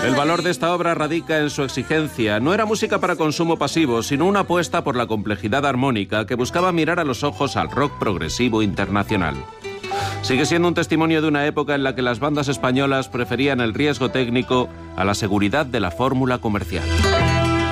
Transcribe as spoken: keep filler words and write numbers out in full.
El valor de esta obra radica en su exigencia. No era música para consumo pasivo, sino una apuesta por la complejidad armónica que buscaba mirar a los ojos al rock progresivo internacional. Sigue siendo un testimonio de una época en la que las bandas españolas preferían el riesgo técnico a la seguridad de la fórmula comercial.